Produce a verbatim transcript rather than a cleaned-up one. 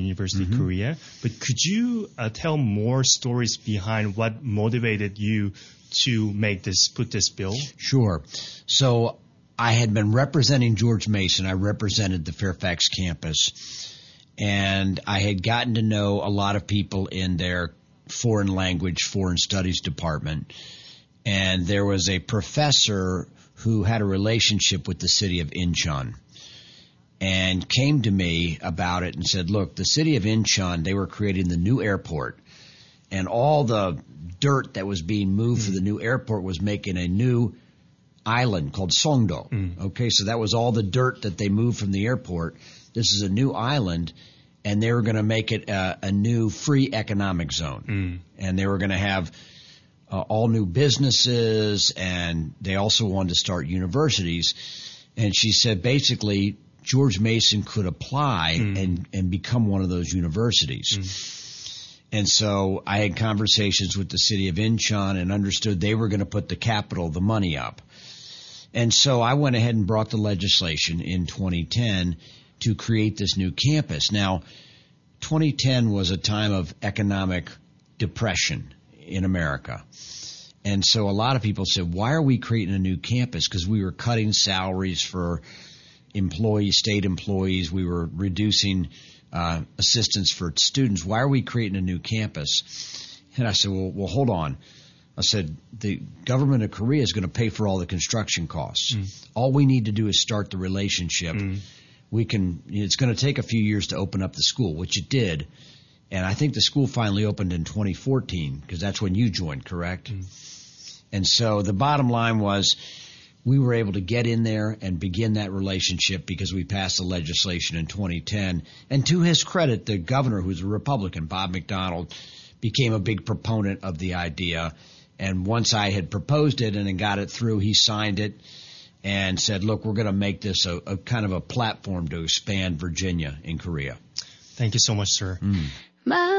University Mm-hmm. of Korea. But could you uh, tell more stories behind what motivated you to make this, put this bill? Sure. So I had been representing George Mason. I represented the Fairfax campus. And I had gotten to know a lot of people in their foreign language, foreign studies department. And there was a professor who had a relationship with the city of Incheon and came to me about it and said, look, the city of Incheon, they were creating the new airport, and all the dirt that was being moved mm. for the new airport was making a new island called Songdo. Mm. Okay, so that was all the dirt that they moved from the airport. This is a new island, and they were going to make it a, a new free economic zone. Mm. And they were going to have uh, all new businesses, and they also wanted to start universities. And she said basically George Mason could apply mm. and, and become one of those universities. Mm. And so I had conversations with the city of Incheon and understood they were going to put the capital, the money up. And so I went ahead and brought the legislation in twenty ten to create this new campus. Now, twenty ten was a time of economic depression in America. And so a lot of people said, why are we creating a new campus? Because we were cutting salaries for employees, state employees. We were reducing uh, assistance for students. Why are we creating a new campus? And I said, well, well hold on. I said, the government of Korea is going to pay for all the construction costs. Mm. All we need to do is start the relationship. Mm. We can. It's going to take a few years to open up the school, which it did. And I think the school finally opened in twenty fourteen because that's when you joined, correct? Mm. And so the bottom line was we were able to get in there and begin that relationship because we passed the legislation in twenty ten. And to his credit, the governor, who's a Republican, Bob McDonnell, became a big proponent of the idea. And once I had proposed it and then got it through, he signed it and said, look, we're going to make this a, a kind of a platform to expand Virginia in Korea. Thank you so much, sir. Mm.